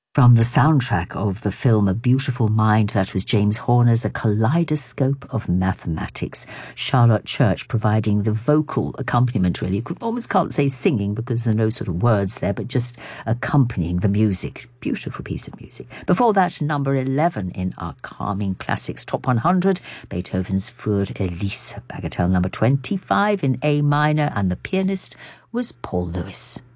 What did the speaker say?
From the soundtrack of the film A Beautiful Mind, that was James Horner's A Kaleidoscope of Mathematics. Charlotte Church providing the vocal accompaniment, really. You almost can't say singing because there are no sort of words there, but just accompanying the music. Beautiful piece of music. Before that, number 11 in our Calming Classics Top 100, Beethoven's Für Elise, bagatelle number 25 in A minor, and the pianist was Paul Lewis.